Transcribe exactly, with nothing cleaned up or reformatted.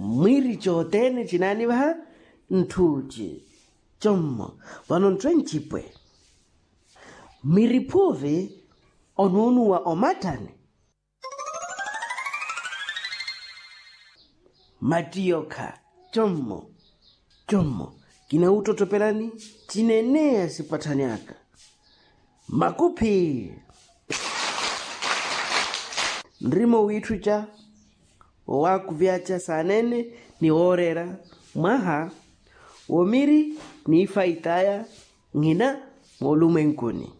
mwiri chotene chinani baha ntuji chommo vano ntwenchipwe miripove onunu wa omatane matioka chommo chommo kina utotopelani chinenea sipatanyaka makupi ndrimo witu cha wakuvyacha sanene ni orera mwaha womiri ni faitaya ngina molumenkuni